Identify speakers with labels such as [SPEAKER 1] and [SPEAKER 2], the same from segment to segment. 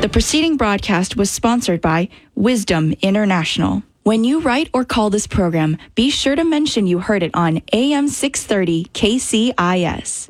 [SPEAKER 1] The preceding broadcast was sponsored by Wisdom International. When you write or call this program, be sure to mention you heard it on AM 630 KCIS.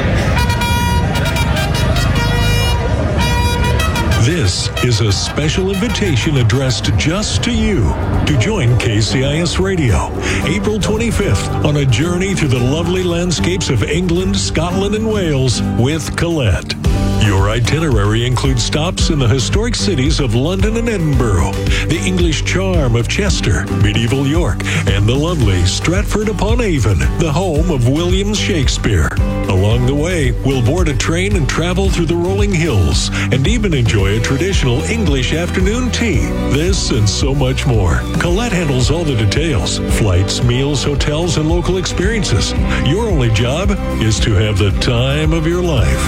[SPEAKER 2] This is a special invitation addressed just to you to join KCIS Radio April 25th on a journey through the lovely landscapes of England, Scotland, and Wales with Colette. Your itinerary includes stops in the historic cities of London and Edinburgh, the English charm of Chester, medieval York, and the lovely Stratford-upon-Avon, the home of William Shakespeare. Along the way, we'll board a train and travel through the rolling hills and even enjoy a traditional English afternoon tea. This and so much more. Colette handles all the details: flights, meals, hotels, and local experiences. Your only job is to have the time of your life.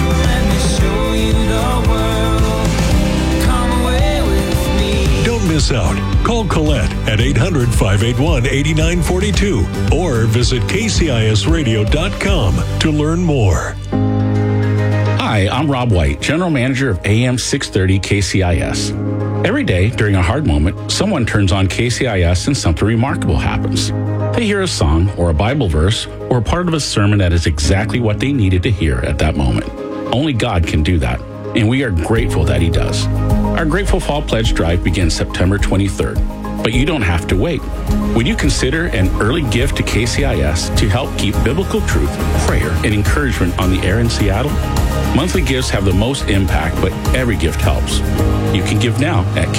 [SPEAKER 2] Don't miss out. Call Colette at 800-581-8942 or visit kcisradio.com to learn more.
[SPEAKER 3] Hi, I'm Rob White, General Manager of AM 630 KCIS. Every day during a hard moment, someone turns on KCIS and something remarkable happens. They hear a song or a Bible verse or a part of a sermon that is exactly what they needed to hear at that moment. Only God can do that, and we are grateful that He does. Our Grateful Fall Pledge Drive begins September 23rd, but you don't have to wait. Would you consider an early gift to KCIS to help keep biblical truth, prayer, and encouragement on the air in Seattle? Monthly gifts have the most impact, but every gift helps. You can give now at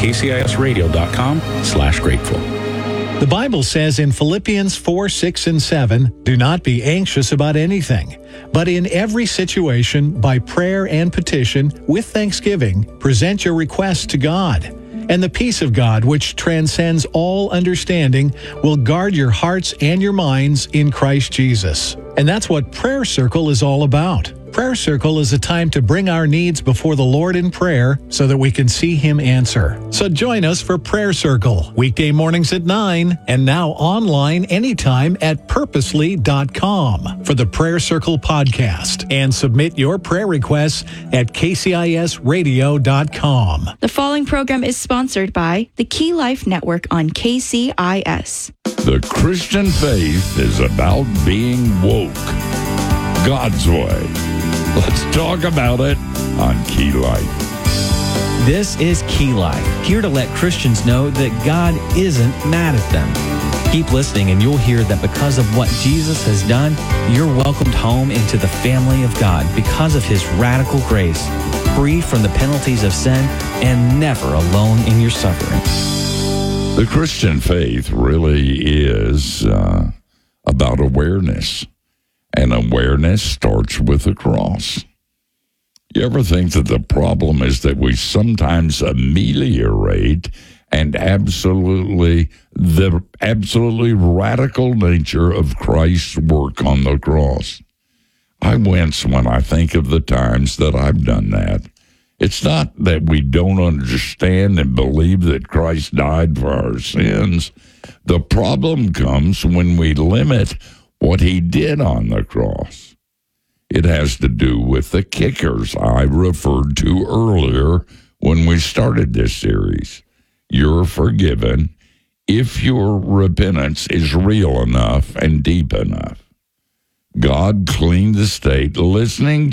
[SPEAKER 3] kcisradio.com/grateful.
[SPEAKER 4] The Bible says in Philippians 4, 6, and 7, do not be anxious about anything, but in every situation, by prayer and petition, with thanksgiving, present your requests to God. And the peace of God, which transcends all understanding, will guard your hearts and your minds in Christ Jesus. And that's what Prayer Circle is all about. Prayer Circle is a time to bring our needs before the Lord in prayer so that we can see Him answer. So join us for Prayer Circle, weekday mornings at 9, and now online anytime at purposely.com for the Prayer Circle podcast. And submit your prayer requests at kcisradio.com.
[SPEAKER 1] The following program is sponsored by the Key Life Network on KCIS.
[SPEAKER 5] The Christian faith is about being woke God's way. Let's talk about it on Key Life.
[SPEAKER 6] This is Key Life, here to let Christians know that God isn't mad at them. Keep listening and you'll hear that because of what Jesus has done, you're welcomed home into the family of God because of His radical grace, free from the penalties of sin, and never alone in your suffering.
[SPEAKER 5] The Christian faith really is about awareness. And awareness starts with the cross. You ever think that the problem is that we sometimes ameliorate the absolutely radical nature of Christ's work on the cross? I wince when I think of the times that I've done that. It's not that we don't understand and believe that Christ died for our sins. The problem comes when we limit what He did on the cross. It has to do with the kickers I referred to earlier when we started this series. You're forgiven if your repentance is real enough and deep enough. God cleaned the slate, listing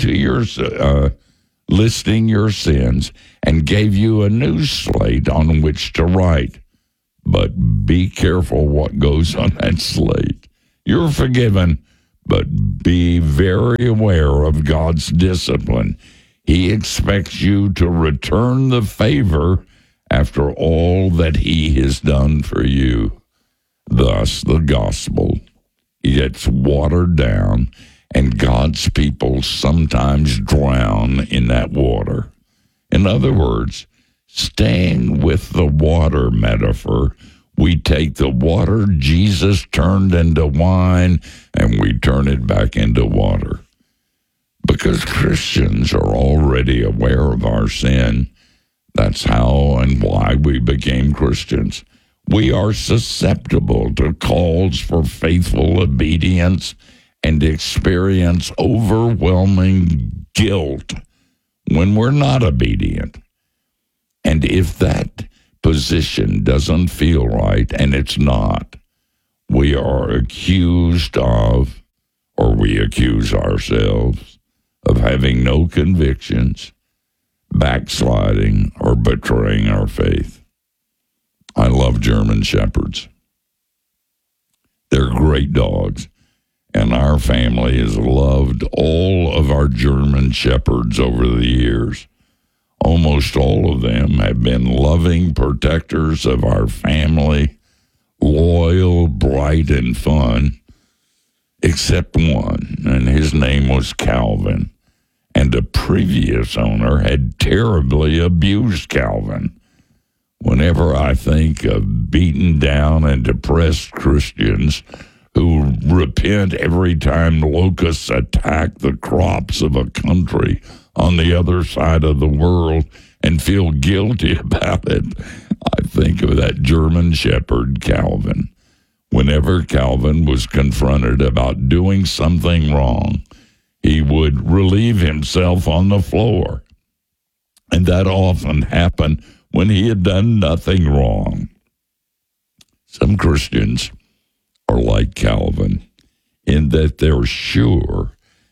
[SPEAKER 5] your sins, and gave you a new slate on which to write. But be careful what goes on that slate. You're forgiven, but be very aware of God's discipline. He expects you to return the favor after all that He has done for you. Thus, the gospel gets watered down, and God's people sometimes drown in that water. In other words, staying with the water metaphor, we take the water Jesus turned into wine and we turn it back into water. Because Christians are already aware of our sin, that's how and why we became Christians. We are susceptible to calls for faithful obedience and experience overwhelming guilt when we're not obedient. And if that position doesn't feel right, and it's not, we are accused of, or we accuse ourselves of having no convictions, backsliding, or betraying our faith. I love German Shepherds. They're great dogs, and our family has loved all of our German Shepherds over the years. Almost all of them have been loving protectors of our family, loyal, bright, and fun, except one, and his name was Calvin. And the previous owner had terribly abused Calvin. Whenever I think of beaten down and depressed Christians who repent every time locusts attack the crops of a country on the other side of the world and feel guilty about it, I think of that German shepherd, Calvin. Whenever Calvin was confronted about doing something wrong, he would relieve himself on the floor. And that often happened when he had done nothing wrong. Some Christians are like Calvin in that they're sure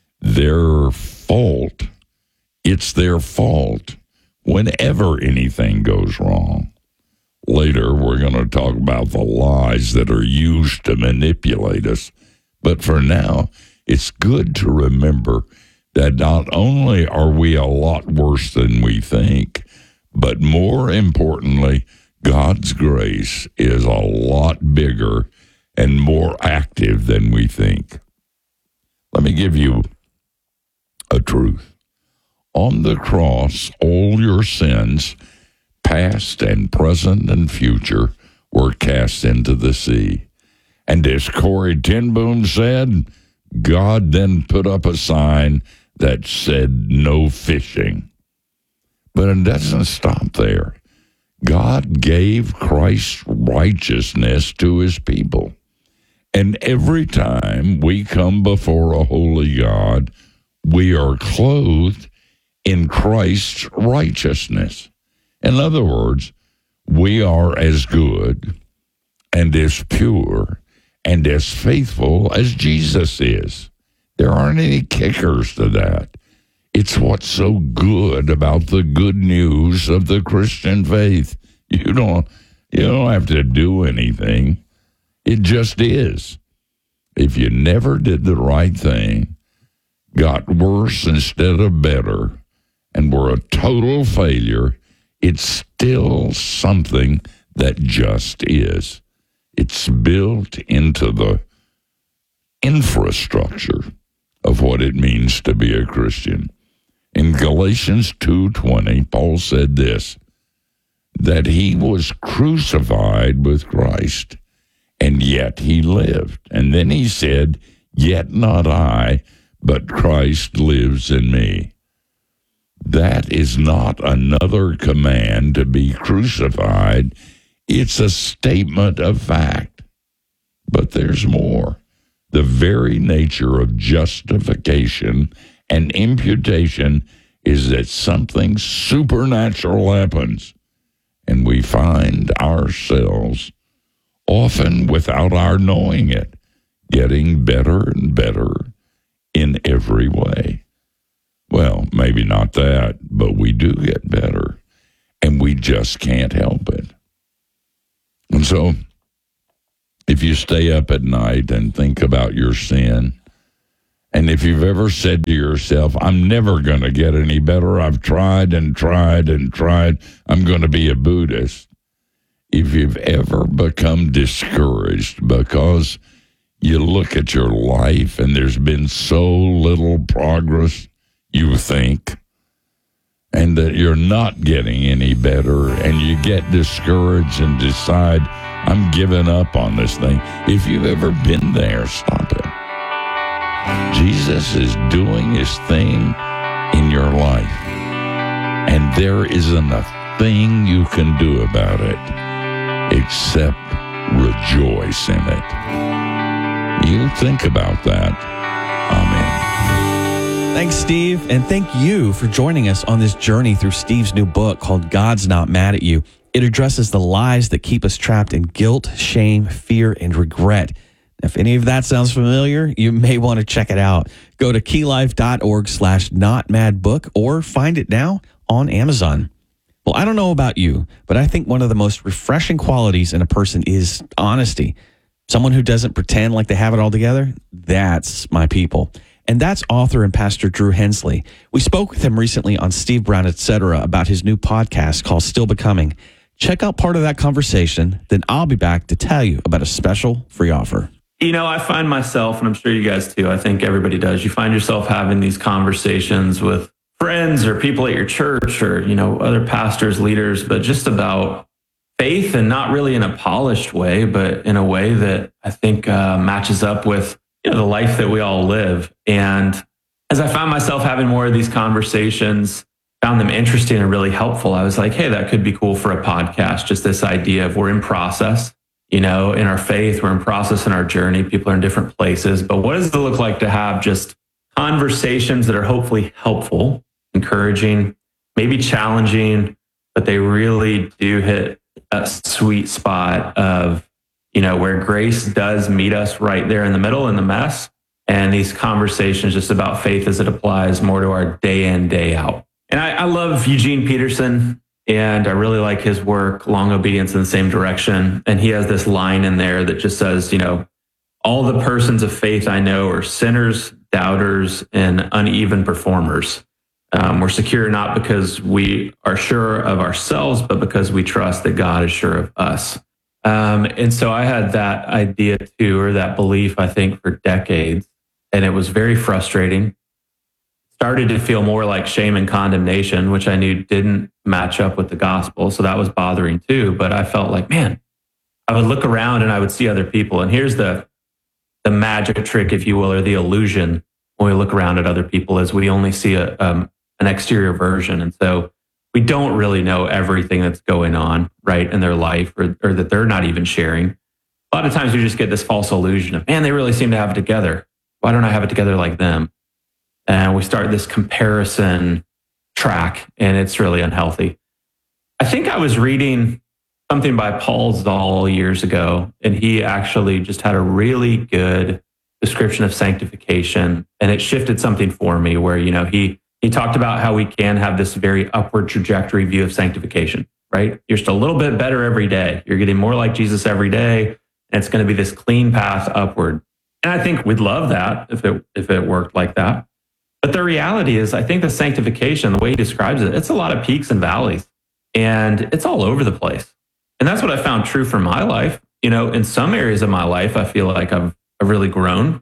[SPEAKER 5] it's their fault whenever anything goes wrong. Later, we're going to talk about the lies that are used to manipulate us. But for now, it's good to remember that not only are we a lot worse than we think, but more importantly, God's grace is a lot bigger and more active than we think. Let me give you a truth. On the cross, all your sins, past and present and future, were cast into the sea. And as Corrie ten Boom said, God then put up a sign that said no fishing. But it doesn't stop there. God gave Christ's righteousness to his people. And every time we come before a holy God, we are clothed in Christ's righteousness. In other words, we are as good and as pure and as faithful as Jesus is. There aren't any kickers to that. It's what's so good about the good news of the Christian faith. You don't have to do anything. It just is. If you never did the right thing, got worse instead of better, and were a total failure, it's still something that just is. It's built into the infrastructure of what it means to be a Christian. In Galatians 2:20, Paul said this, that he was crucified with Christ, and yet he lived. And then he said, yet not I, but Christ lives in me. That is not another command to be crucified. It's a statement of fact. But there's more. The very nature of justification and imputation is that something supernatural happens, and we find ourselves, often without our knowing it, getting better and better in every way. Well, maybe not that, but we do get better, and we just can't help it. And so, if you stay up at night and think about your sin, and if you've ever said to yourself, I'm never going to get any better, I've tried and tried and tried, I'm going to be a Buddhist. If you've ever become discouraged because you look at your life and there's been so little progress, you think, and that you're not getting any better, and you get discouraged and decide, I'm giving up on this thing. If you've ever been there, stop it. Jesus is doing his thing in your life, and there isn't a thing you can do about it except rejoice in it. You think about that. Amen.
[SPEAKER 6] Thanks, Steve. And thank you for joining us on this journey through Steve's new book called God's Not Mad at You. It addresses the lies that keep us trapped in guilt, shame, fear, and regret. If any of that sounds familiar, you may want to check it out. Go to keylife.org/notmadbook or find it now on Amazon. Well, I don't know about you, but I think one of the most refreshing qualities in a person is honesty. Someone who doesn't pretend like they have it all together, that's my people. And that's author and pastor Drew Hensley. We spoke with him recently on Steve Brown, Etc. about his new podcast called Still Becoming. Check out part of that conversation, then I'll be back to tell you about a special free offer.
[SPEAKER 7] You know, I find myself, and I'm sure you guys too, I think everybody does, you find yourself having these conversations with friends or people at your church or, you know, other pastors, leaders, but just about faith, and not really in a polished way, but in a way that I think matches up with, you know, the life that we all live. And as I found myself having more of these conversations, found them interesting and really helpful, I was like, hey, that could be cool for a podcast. Just this idea of we're in process, you know, in our faith, we're in process in our journey. People are in different places. But what does it look like to have just conversations that are hopefully helpful, encouraging, maybe challenging, but they really do hit a sweet spot of, you know, where grace does meet us right there in the middle in the mess. And these conversations just about faith as it applies more to our day in, day out. And I love Eugene Peterson, and I really like his work, Long Obedience in the Same Direction. And he has this line in there that just says, you know, all the persons of faith I know are sinners, doubters, and uneven performers. We're secure not because we are sure of ourselves, but because we trust that God is sure of us. And so I had that idea too, or that belief, I think, for decades. And it was very frustrating. Started to feel more like shame and condemnation, which I knew didn't match up with the gospel. So that was bothering too. But I felt like, man, I would look around and I would see other people. And here's the magic trick, if you will, or the illusion when we look around at other people, is we only see an exterior version. And so we don't really know everything that's going on, right, in their life, or that they're not even sharing. A lot of times we just get this false illusion of, man, they really seem to have it together. Why don't I have it together like them? And we start this comparison track, and it's really unhealthy. I think I was reading something by Paul Zoll years ago, and he actually just had a really good description of sanctification, and it shifted something for me where, you know, he talked about how we can have this very upward trajectory view of sanctification, right? You're just a little bit better every day. You're getting more like Jesus every day, and it's going to be this clean path upward. And I think we'd love that if it worked like that. But the reality is, I think the sanctification, the way he describes it, it's a lot of peaks and valleys, and it's all over the place. And that's what I found true for my life. You know, in some areas of my life, I feel like I've really grown.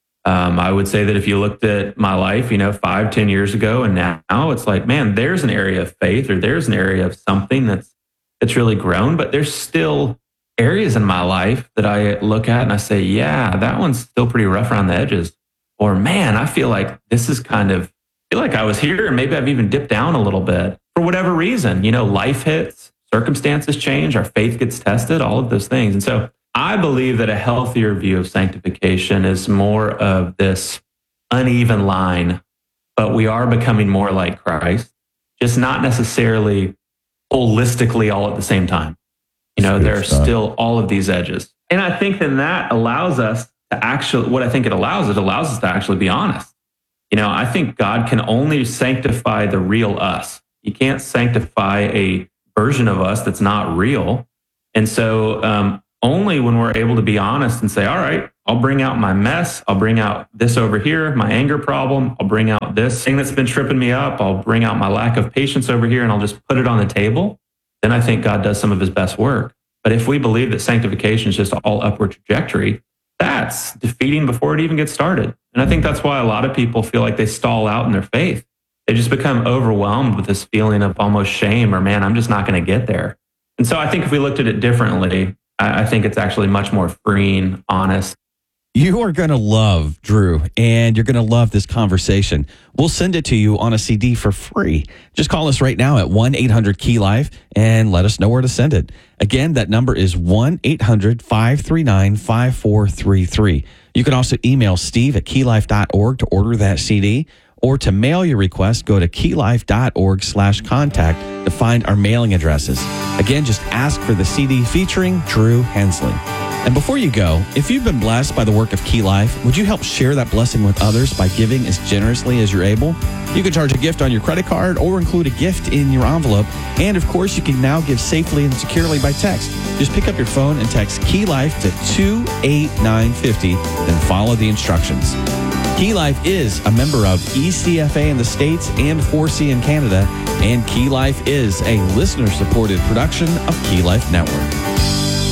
[SPEAKER 7] I would say that if you looked at my life, you know, 5-10 years ago, and now it's like, man, there's an area of faith, or there's an area of something that's really grown. But there's still areas in my life that I look at and I say, yeah, that one's still pretty rough around the edges. Or, man, I feel like this is I feel like I was here, and maybe I've even dipped down a little bit for whatever reason. You know, life hits, circumstances change, our faith gets tested, all of those things. And so I believe that a healthier view of sanctification is more of this uneven line, but we are becoming more like Christ, just not necessarily holistically all at the same time. You know, there are still all of these edges. And I think that allows us to actually, what I think it allows us to actually be honest. You know, I think God can only sanctify the real us. He can't sanctify a version of us that's not real. And so only when we're able to be honest and say, all right, I'll bring out my mess. I'll bring out this over here, my anger problem. I'll bring out this thing that's been tripping me up. I'll bring out my lack of patience over here, and I'll just put it on the table. Then I think God does some of his best work. But if we believe that sanctification is just all upward trajectory, that's defeating before it even gets started. And I think that's why a lot of people feel like they stall out in their faith. They just become overwhelmed with this feeling of almost shame, or, man, I'm just not going to get there. And so I think if we looked at it differently, I think it's actually much more freeing, honest.
[SPEAKER 6] You are going to love Drew, and you're going to love this conversation. We'll send it to you on a CD for free. Just call us right now at 1-800-KEY-LIFE and let us know where to send it. Again, that number is 1-800-539-5433. You can also email steve@keylife.org to order that CD, or to mail your request, go to keylife.org/contact to find our mailing addresses. Again, just ask for the CD featuring Drew Hensley. And before you go, if you've been blessed by the work of Key Life, would you help share that blessing with others by giving as generously as you're able? You can charge a gift on your credit card or include a gift in your envelope. And of course, you can now give safely and securely by text. Just pick up your phone and text Key Life to 28950, then follow the instructions. Key Life is a member of ECFA in the States and 4C in Canada, and Key Life is a listener-supported production of Key Life Network.